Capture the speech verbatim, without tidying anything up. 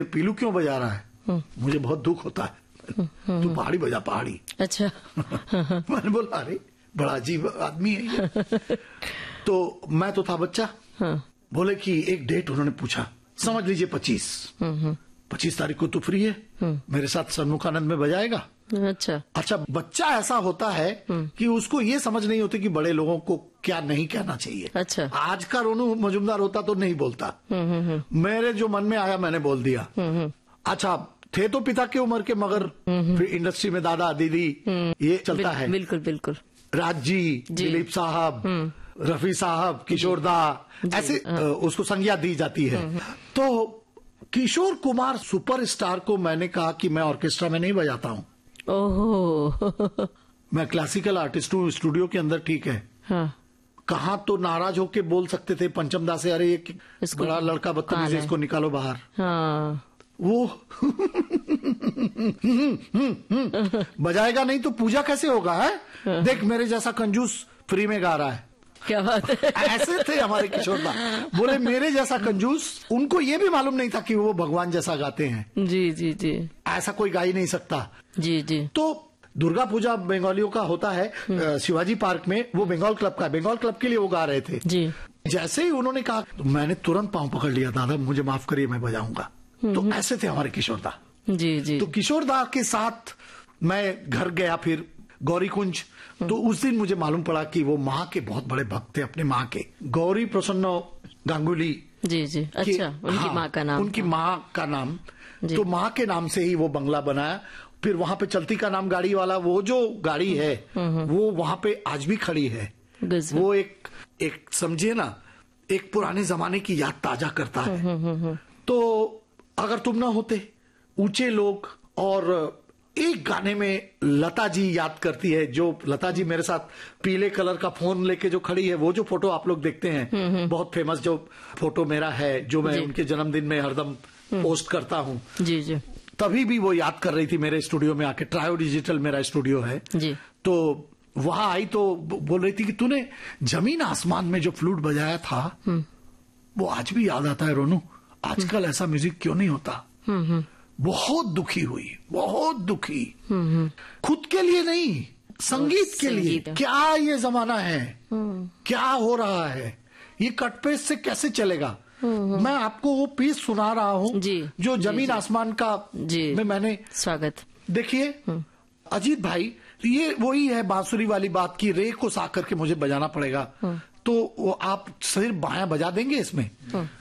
पीलू क्यों बजा रहा है? मुझे बहुत दुख होता है। तू पहाड़ी बजा, पहाड़ी। अच्छा। मैंने बोला अरे बड़ा अजीब आदमी है ये। तो मैं तो था बच्चा। हाँ। बोले कि एक डेट उन्होंने पूछा, समझ लीजिए पच्चीस पच्चीस तारीख को तू फ्री है, मेरे साथ सन्मुखानंद में बजाएगा। अच्छा अच्छा, बच्चा ऐसा होता है कि उसको ये समझ नहीं होती कि बड़े लोगों को क्या नहीं कहना चाहिए। अच्छा। आज का रोनू मजुमदार होता तो नहीं बोलता, मेरे जो मन में आया मैंने बोल दिया। अच्छा, थे तो पिता की उम्र के, मगर फिर इंडस्ट्री में दादा दीदी ये चलता बिल, है। बिल्कुल बिल्कुल। राज जी, दिलीप साहब, रफी साहब, किशोर दा, ऐसे उसको संज्ञा दी जाती है। तो किशोर कुमार सुपरस्टार को मैंने कहा कि मैं ऑर्केस्ट्रा में नहीं बजाता हूँ। ओहो। मैं क्लासिकल आर्टिस्ट हूँ, स्टूडियो के अंदर ठीक है। हाँ। कहा तो नाराज होके बोल सकते थे पंचम दा से, अरे ये बड़ा लड़का बदतमीज है, इसको निकालो बाहर। हाँ। वो बजाएगा नहीं तो पूजा कैसे होगा है? देख मेरे जैसा कंजूस फ्री में गा रहा है। क्या बात है। ऐसे थे हमारे किशोर दा। बोले मेरे जैसा कंजूस, उनको ये भी मालूम नहीं था कि वो भगवान जैसा गाते हैं। जी जी जी। ऐसा कोई गा ही नहीं सकता। जी जी। तो दुर्गा पूजा बंगालियों का होता है शिवाजी पार्क में, वो बंगाल क्लब का है, बंगाल क्लब के लिए वो गा रहे थे। जी। जैसे ही उन्होंने कहा तो मैंने तुरंत पांव पकड़ लिया, दादा मुझे माफ करिए मैं बजाऊंगा। तो ऐसे थे हमारे किशोर दा। जी जी। तो किशोर दा के साथ मैं घर गया फिर गौरी कुंज, तो उस दिन मुझे मालूम पड़ा कि वो माँ के बहुत बड़े भक्त थे, अपने माँ के, गौरी प्रसन्न गांगुली। जी जी। अच्छा, उनकी हाँ, माँ का नाम, उनकी माँ का नाम। तो माँ के नाम से ही वो बंगला बनाया। फिर वहां पे चलती का नाम गाड़ी वाला, वो जो गाड़ी है वो वहां पे आज भी खड़ी है। वो एक एक समझिए ना, एक पुराने जमाने की याद ताजा करता है। तो अगर तुम ना होते, ऊंचे लोग, और एक गाने में लता जी याद करती है, जो लता जी मेरे साथ पीले कलर का फोन लेके जो खड़ी है, वो जो फोटो आप लोग देखते हैं, बहुत फेमस जो फोटो मेरा है, जो मैं उनके जन्मदिन में हरदम पोस्ट करता हूँ। जी जी। तभी भी वो याद कर रही थी मेरे स्टूडियो में आके, ट्रायो डिजिटल मेरा स्टूडियो है जी। तो वहां आई तो बोल रही थी कि तूने जमीन आसमान में जो फ्लूट बजाया था वो आज भी याद आता है रोनू, आजकल ऐसा म्यूजिक क्यों नहीं होता। बहुत दुखी हुई, बहुत दुखी। खुद के लिए नहीं, संगीत के लिए। क्या ये जमाना है, क्या हो रहा है, ये कटपेस से कैसे चलेगा। मैं आपको वो पीस सुना रहा हूँ जो जमीन जी, आसमान का जी, में मैंने स्वागत। देखिए अजीत भाई, ये वही है बांसुरी वाली बात की, रे को सा करके मुझे बजाना पड़ेगा। तो वो आप सिर्फ बायां बजा देंगे इसमें।